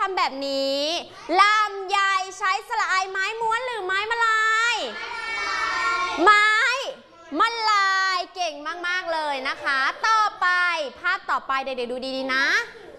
ำแบบนี้ลำไยใช้สระอายไม้ม้วนหรือไม้มะลายไม้มะลายเก่งมากๆเลยนะคะต่อไปภาพต่อไปเด็กๆดูดีๆนะ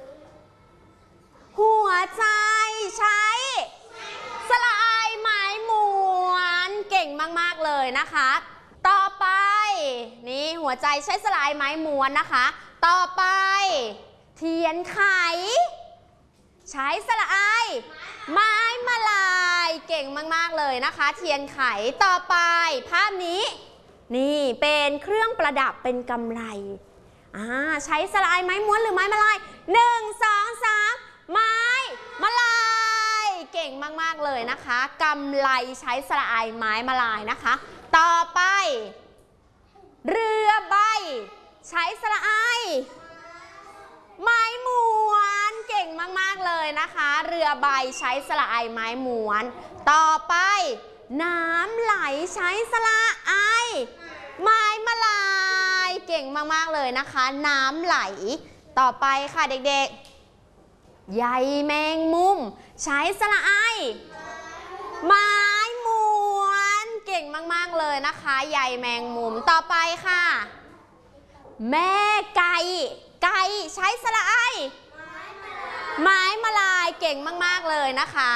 หัวใจใช้สระอายไม้ม้วนเก่งมากๆเลยนะคะต่อไปนี่หัวใจใช้สระอายไม้ม้วนนะคะต่อไปเทียนไขใช้สระอายไม้มะลายเก่งมากๆเลยนะคะเทียนไขต่อไปภาพนี้นี่เป็นเครื่องประดับเป็นกำไลใช้สระอายไม้ม้วนหรือไม้มะลาย1 2 3ไม้มะลายเก่งมากๆเลยนะคะกำไลใช้สระอายไม้มะลายนะคะต่อไปเรือใบใช้สระอายไม้ม้วนเก่งมากๆเลยนะคะเรือใบใช้สระอายไม้ม้วนต่อไปน้ำไหลใช้สระอายไม้มะลายเก่งมากๆเลยนะคะน้ำไหลต่อไปค่ะเด็กๆใยแมงมุมใช้สระอายไม้ม้วนเก่งมากๆเลยนะคะใยแมงมุมต่อไปค่ะแม่ไก่ใช้สระอายไม้มะลายเก่งมากๆเลยนะคะ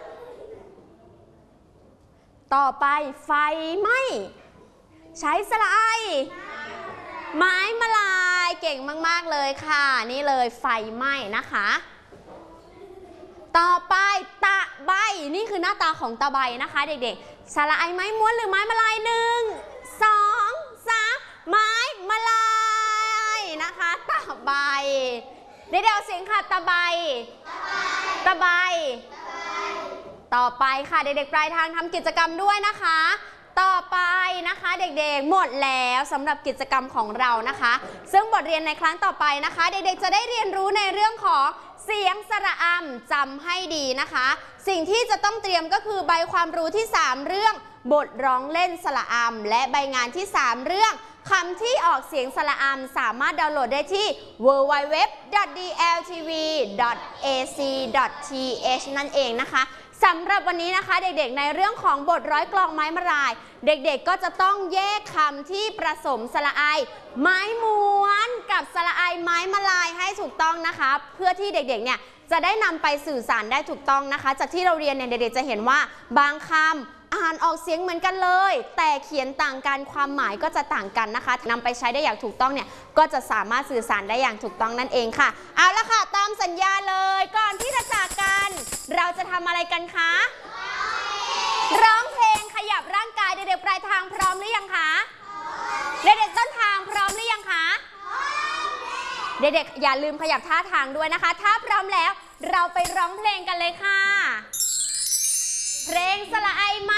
ต่อไปไฟไหม้ใช้สระอายไม้มะลายเก่งมากๆเลยค่ะนี่เลยไฟไหม้นะคะต่อไปตะไบนี่คือหน้าตาของตะไบนะคะเด็กๆสระอายไม้ม้วนหรือไม้มะลาย1 2 3ไม้มะลายนะคะตะไบเดี๋ยวเสียงค่ะตะไบต่อไปค่ะเด็กๆปลายทางทำกิจกรรมด้วยนะคะต่อไปนะคะเด็กๆหมดแล้วสำหรับกิจกรรมของเรานะคะซึ่งบทเรียนในครั้งต่อไปนะคะเด็กๆจะได้เรียนรู้ในเรื่องของเสียงสระอำจำให้ดีนะคะสิ่งที่จะต้องเตรียมก็คือใบความรู้ที่3เรื่องบทร้องเล่นสระอำและใบงานที่3เรื่องคำที่ออกเสียงสระอำสามารถดาวน์โหลดได้ที่ www.dltv.ac.th นั่นเองนะคะสำหรับวันนี้นะคะเด็กๆในเรื่องของบทร้อยกลองไม้มะลายเด็กๆก็จะต้องแยกคำที่ผสมสระอายไม้ม้วนกับสระอายไม้มะลายให้ถูกต้องนะคะเพื่อที่เด็กๆเนี่ยจะได้นำไปสื่อสารได้ถูกต้องนะคะจากที่เราเรียนเนี่ยเด็กๆจะเห็นว่าบางคำอ่านออกเสียงเหมือนกันเลยแต่เขียนต่างกันความหมายก็จะต่างกันนะคะนำไปใช้ได้อย่างถูกต้องเนี่ยก็จะสามารถสื่อสารได้อย่างถูกต้องนั่นเองค่ะเอาละค่ะตามสัญญาเลยก่อนที่จะจากกันเราจะทำอะไรกันคะร้องเพลงขยับร่างกายเด็กๆปลายทางพร้อมหรือยังคะเด็กๆต้นทางพร้อมหรือยังคะเด็กๆอย่าลืมขยับท่าทางด้วยนะคะถ้าพร้อมแล้วเราไปร้องเพลงกันเลยค่ะเพลงสระอาย